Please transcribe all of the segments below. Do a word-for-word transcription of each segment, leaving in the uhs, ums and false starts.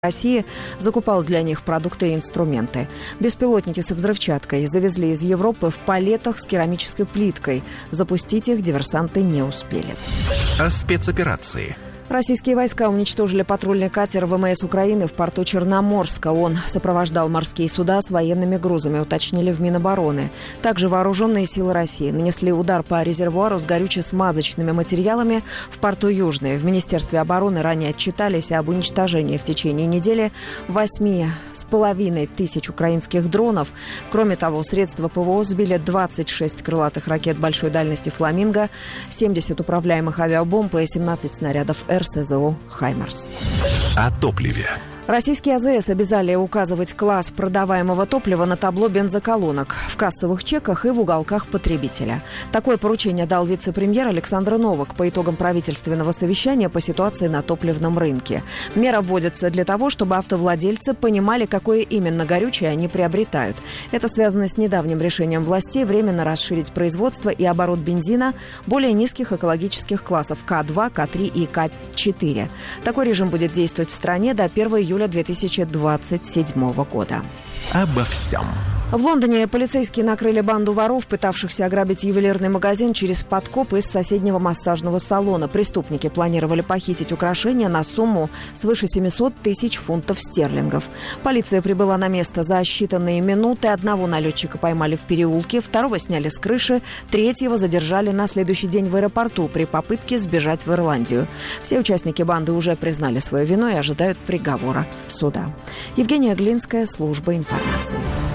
России закупал для них продукты и инструменты. Беспилотники со взрывчаткой завезли из Европы в палетах с керамической плиткой. Запустить их диверсанты не успели. О спецоперации. Российские войска уничтожили патрульный катер ВМС Украины в порту Черноморска. Он сопровождал морские суда с военными грузами, уточнили в Минобороны. Также вооруженные силы России нанесли удар по резервуару с горюче-смазочными материалами в порту Южный. В Министерстве обороны ранее отчитались об уничтожении в течение недели восьми с половиной тысяч украинских дронов. Кроме того, средства ПВО сбили двадцать шесть крылатых ракет большой дальности «Фламинго», семьдесят управляемых авиабомб и семнадцать снарядов эр эс зэ о «Хаймарс». О топливе. Российские а зэ эс обязали указывать класс продаваемого топлива на табло бензоколонок, в кассовых чеках и в уголках потребителя. Такое поручение дал вице-премьер Александр Новак по итогам правительственного совещания по ситуации на топливном рынке. Мера вводится для того, чтобы автовладельцы понимали, какое именно горючее они приобретают. Это связано с недавним решением властей временно расширить производство и оборот бензина более низких экологических классов ка два, ка три и ка четыре. Такой режим будет действовать в стране до первого июля две тысячи двадцать седьмого года. Обо всем. В Лондоне полицейские накрыли банду воров, пытавшихся ограбить ювелирный магазин через подкоп из соседнего массажного салона. Преступники планировали похитить украшения на сумму свыше семьсот тысяч фунтов стерлингов. Полиция прибыла на место за считанные минуты. Одного налетчика поймали в переулке, второго сняли с крыши, третьего задержали на следующий день в аэропорту при попытке сбежать в Ирландию. Все участники банды уже признали свою вину и ожидают приговора суда. Евгения Глинская, служба информации.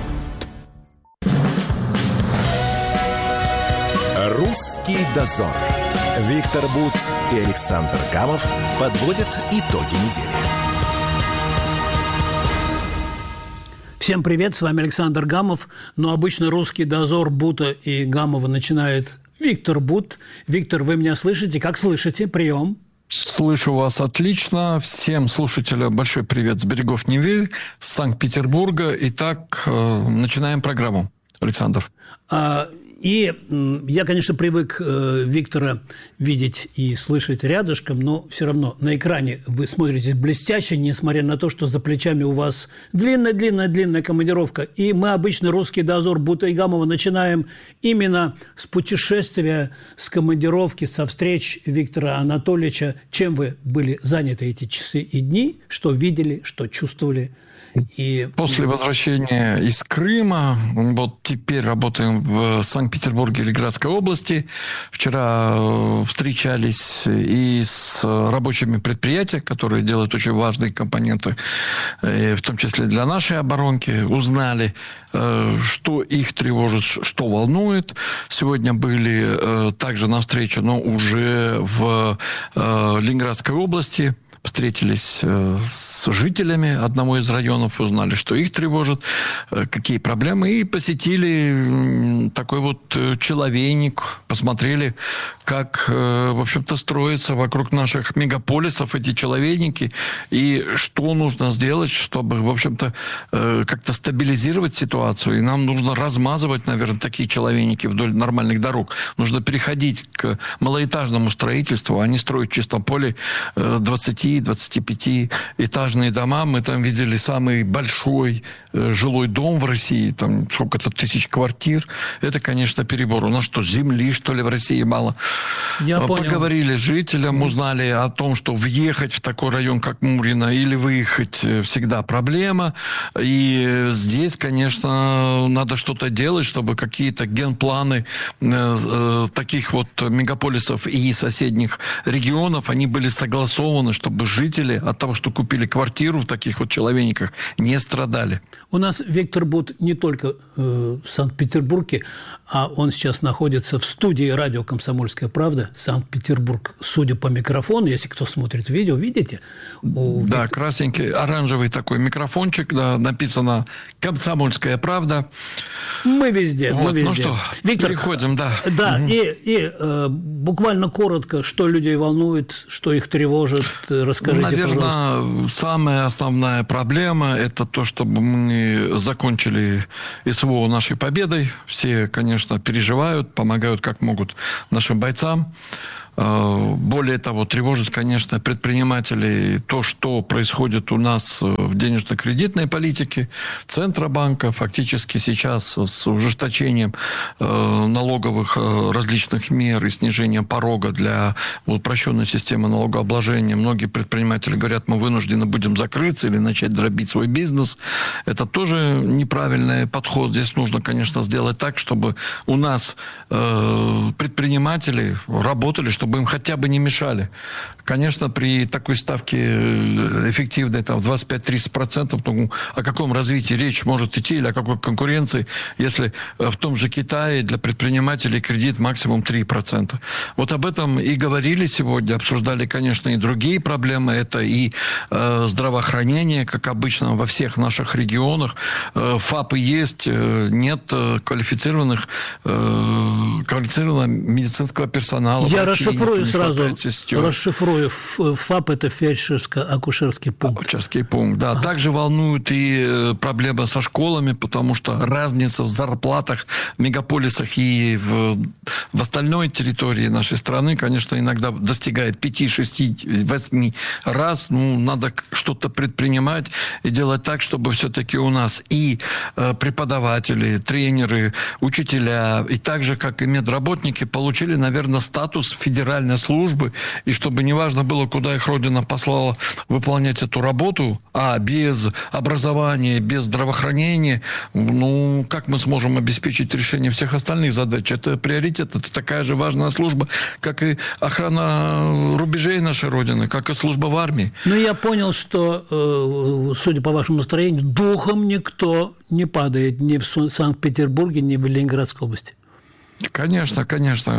Русский дозор. Виктор Бут и Александр Гамов подводят итоги недели. Всем привет, с вами Александр Гамов. Но обычно русский дозор Бута и Гамова начинает Виктор Бут. Виктор, вы меня слышите? Как слышите? Прием. Слышу вас отлично. Всем слушателям большой привет с берегов Невы, с Санкт-Петербурга. Итак, начинаем программу, Александр. А... И я, конечно, привык э, Виктора видеть и слышать рядышком, но все равно на экране вы смотрите блестяще, несмотря на то, что за плечами у вас длинная-длинная-длинная командировка. И мы обычно русский дозор Бута и Гамова начинаем именно с путешествия, с командировки, со встреч Виктора Анатольевича. Чем вы были заняты эти часы и дни, что видели, что чувствовали? И... После возвращения из Крыма, вот теперь работаем в Санкт-Петербурге, Ленинградской области. Вчера встречались и с рабочими предприятия, которые делают очень важные компоненты, в том числе для нашей оборонки. Узнали, что их тревожит, что волнует. Сегодня были также на встрече, но уже в Ленинградской области. Встретились с жителями одного из районов, узнали, что их тревожит, какие проблемы, и посетили такой вот человейник, посмотрели, как, в общем-то, строятся вокруг наших мегаполисов эти человейники, и что нужно сделать, чтобы, в общем-то, как-то стабилизировать ситуацию. И нам нужно размазывать, наверное, такие человейники вдоль нормальных дорог. Нужно переходить к малоэтажному строительству, а не строить в чистом поле двадцати-двадцатипятиэтажные дома. Мы там видели самый большой э, жилой дом в России, там сколько-то тысяч квартир. Это, конечно, перебор. У нас что, земли, что ли, в России мало? Я Поговорили понял. с жителем, узнали о том, что въехать в такой район, как Мурино, или выехать всегда проблема. И здесь, конечно, надо что-то делать, чтобы какие-то генпланы э, э, таких вот мегаполисов и соседних регионов, они были согласованы, чтобы жители от того, что купили квартиру в таких вот человейниках, не страдали. У нас Виктор Бут не только э, в Санкт-Петербурге, а он сейчас находится в студии радио «Комсомольская правда», Санкт-Петербург. Судя по микрофону, если кто смотрит видео, видите? У да, Виктора... красненький, оранжевый такой микрофончик, да, написано «Комсомольская правда». Мы везде, вот, мы везде. Ну что, Виктор, переходим, да. Да, угу. и, и э, буквально коротко, что людей волнует, что их тревожит, расскажите, Наверное, пожалуйста. самая основная проблема – это то, чтобы мы закончили СВО нашей победой. Все, конечно, переживают, помогают как могут нашим бойцам. Более того, тревожит, конечно, предпринимателей то, что происходит у нас в денежно-кредитной политике Центробанка. Фактически сейчас с ужесточением налоговых различных мер и снижением порога для упрощенной системы налогообложения, многие предприниматели говорят, мы вынуждены будем закрыться или начать дробить свой бизнес. Это тоже неправильный подход. Здесь нужно, конечно, сделать так, чтобы у нас э, предприниматели работали, чтобы им хотя бы не мешали. Конечно, при такой ставке эффективной, там, двадцать пять - тридцать процентов, ну, о каком развитии речь может идти или о какой конкуренции, если в том же Китае для предпринимателей кредит максимум три процента. Вот об этом и говорили сегодня, обсуждали, конечно, и другие проблемы. Это и э, здравоохранение, как обычно во всех наших регионах. Э, ФАПы есть, э, нет э, квалифицированных, э, квалифицированного медицинского персонала. Я расшифрую сразу, расшифрую. ФАП – это фельдшерско-акушерский пункт. Акушерский пункт, да. А. Также волнует и проблема со школами, потому что разница в зарплатах в мегаполисах и в, в остальной территории нашей страны, конечно, иногда достигает пять, шесть, восемь раз. Ну, надо что-то предпринимать и делать так, чтобы все-таки у нас и э, преподаватели, тренеры, учителя, и так же, как и медработники, получили, наверное, статус федеральной службы, и чтобы неважно было, куда их родина послала выполнять эту работу, а без образования, без здравоохранения, ну, как мы сможем обеспечить решение всех остальных задач? Это приоритет, это такая же важная служба, как и охрана рубежей нашей родины, как и служба в армии. Ну, я понял, что, судя по вашему настроению, духом никто не падает ни в Санкт-Петербурге, ни в Ленинградской области. Конечно, конечно.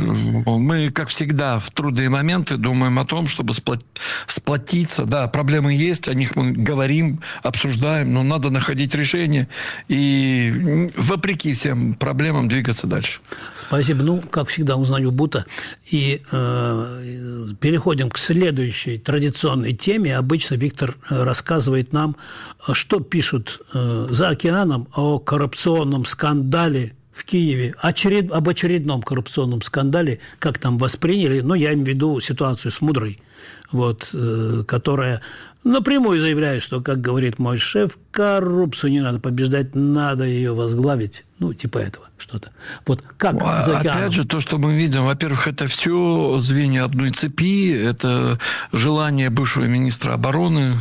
Мы, как всегда, в трудные моменты думаем о том, чтобы сплотиться. Да, проблемы есть, о них мы говорим, обсуждаем, но надо находить решение и, вопреки всем проблемам, двигаться дальше. Спасибо. Ну, как всегда, узнаю Бута. И э, переходим к следующей традиционной теме. Обычно Виктор рассказывает нам, что пишут э, за океаном о коррупционном скандале в Киеве, очеред... об очередном коррупционном скандале, как там восприняли, но я имею в виду ситуацию с Мудрой, вот, э, которая напрямую заявляет, что, как говорит мой шеф, коррупцию не надо побеждать, надо ее возглавить. Ну, типа этого что-то. Вот как а, за океаном? Опять же, то, что мы видим, во-первых, это все звенья одной цепи, это желание бывшего министра обороны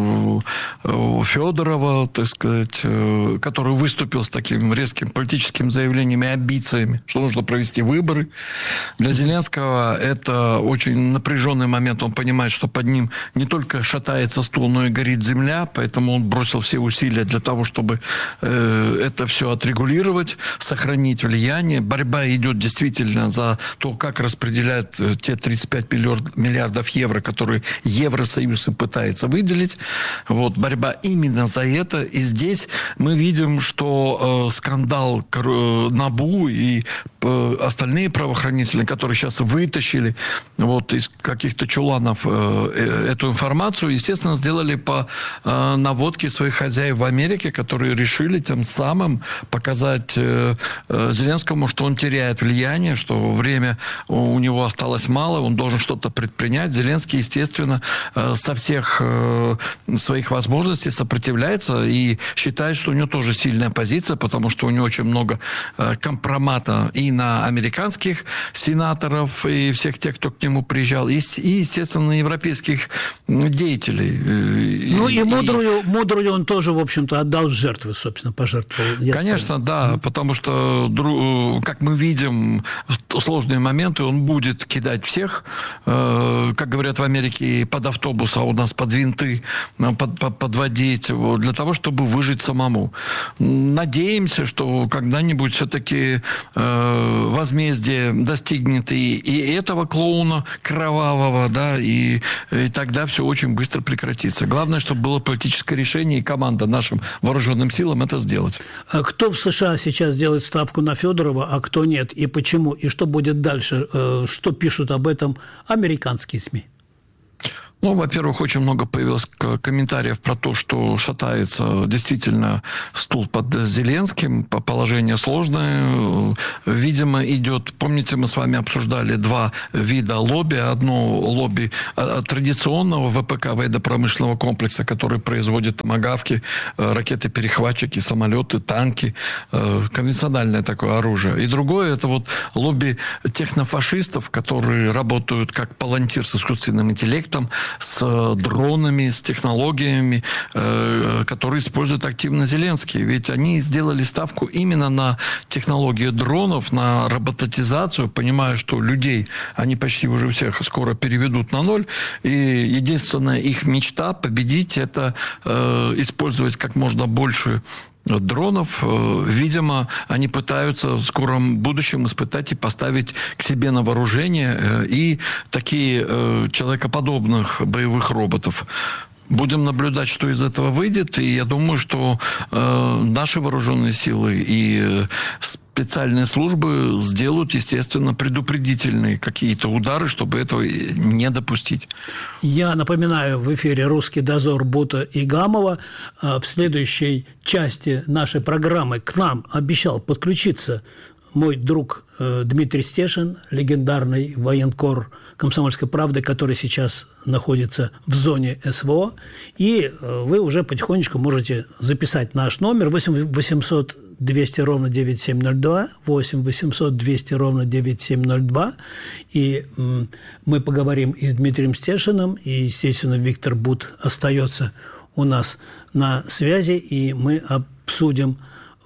Федорова, так сказать, который выступил с таким резким политическим заявлением и амбициями, что нужно провести выборы. Для Зеленского это очень напряженный момент. Он понимает, что под ним не только шатается стул, но и горит земля, поэтому он бросил все усилия для того, чтобы э, это все отрегулировать, сохранить влияние. Борьба идет действительно за то, как распределяют те тридцать пять миллиардов евро, которые Евросоюз пытается выделить. Вот, борьба именно за это. И здесь мы видим, что э, скандал э, НАБУ и э, остальные правоохранители, которые сейчас вытащили вот, из каких-то чуланов э, эту информацию, естественно, сделали по э, наводке своих хозяев в Америке, которые решили тем самым показать Зеленскому, что он теряет влияние, что время у него осталось мало, он должен что-то предпринять. Зеленский, естественно, со всех своих возможностей сопротивляется и считает, что у него тоже сильная позиция, потому что у него очень много компромата и на американских сенаторов, и всех тех, кто к нему приезжал, и, естественно, на европейских деятелей. Ну и, и мудрую, мудрую он тоже, в общем-то, отдал жертвы, собственно, пожертвовал. Конечно, да. Потому что, как мы видим, в сложные моменты он будет кидать всех, как говорят в Америке, под автобус, а у нас под винты, под, под, подводить, для того, чтобы выжить самому. Надеемся, что когда-нибудь все-таки возмездие достигнет и, и этого клоуна кровавого, да, и, и тогда все очень быстро прекратится. Главное, чтобы было политическое решение и команда нашим вооруженным силам это сделать. А кто в США сейчас делает ставку на Федорова, а кто нет, и почему, и что будет дальше, что пишут об этом американские СМИ? Ну, во-первых, очень много появилось комментариев про то, что шатается действительно стул под Зеленским, положение сложное. Видимо, идет... Помните, мы с вами обсуждали два вида лобби. Одно лобби традиционного ВПК, военно-промышленного комплекса, который производит томагавки, ракеты-перехватчики, самолеты, танки, конвенциональное такое оружие. И другое, это вот лобби технофашистов, которые работают как палантир с искусственным интеллектом, с дронами, с технологиями, которые используют активно Зеленский. Ведь они сделали ставку именно на технологии дронов, на роботизацию, понимая, что людей они почти уже всех скоро переведут на ноль. И единственная их мечта победить – это использовать как можно больше дронов. Видимо, они пытаются в скором будущем испытать и поставить к себе на вооружение и такие человекоподобных боевых роботов. Будем наблюдать, что из этого выйдет. И я думаю, что э, наши вооруженные силы и э, специальные службы сделают, естественно, предупредительные какие-то удары, чтобы этого не допустить. Я напоминаю, в эфире «Русский дозор» Бута и Гамова. В следующей части нашей программы к нам обещал подключиться мой друг Дмитрий Стешин, легендарный военкор «Комсомольской правды», который сейчас находится в зоне СВО. И вы уже потихонечку можете записать наш номер восемь восемьсот двести ровно девять семь ноль два, восемь восемьсот двести ровно девять семь ноль два. И мы поговорим и с Дмитрием Стешиным, и, естественно, Виктор Бут остается у нас на связи, и мы обсудим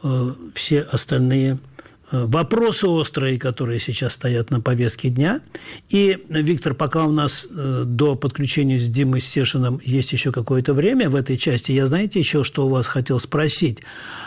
все остальные вопросы острые, которые сейчас стоят на повестке дня. И, Виктор, пока у нас до подключения с Димой Стешиным есть еще какое-то время в этой части, я, знаете, еще что у вас хотел спросить.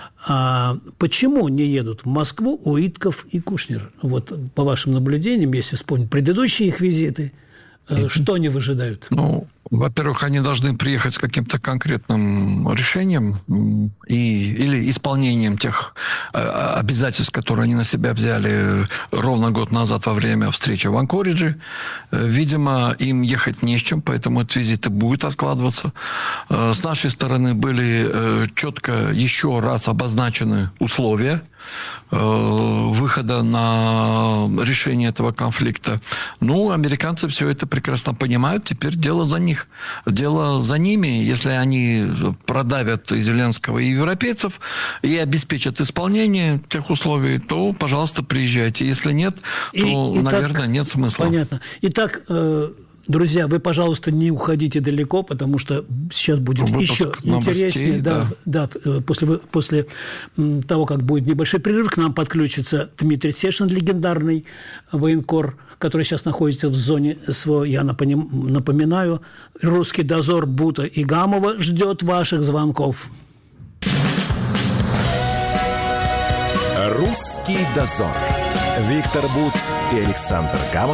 А почему не едут в Москву Уитков и Кушнер? Вот по вашим наблюдениям, если вспомнить предыдущие их визиты, что они выжидают? Ну, во-первых, они должны приехать с каким-то конкретным решением и, или исполнением тех обязательств, которые они на себя взяли ровно год назад во время встречи в Анкоридже. Видимо, им ехать не с чем, поэтому этот визит и будет откладываться. С нашей стороны были четко еще раз обозначены условия выхода на решение этого конфликта. Ну, американцы все это прекрасно понимают. Теперь дело за них. Дело за ними. Если они продавят и Зеленского, и европейцев, и обеспечат исполнение тех условий, то, пожалуйста, приезжайте. Если нет, то, и, и наверное, так, нет смысла. Понятно. Итак, друзья, вы, пожалуйста, не уходите далеко, потому что сейчас будет выпуск еще интереснее. Да, да. Да, после, после того, как будет небольшой перерыв, к нам подключится Дмитрий Стешин, легендарный военкор, который сейчас находится в зоне СВО. Я напоминаю, «Русский дозор» Бута и Гамова ждет ваших звонков. «Русский дозор». Виктор Бут и Александр Гамов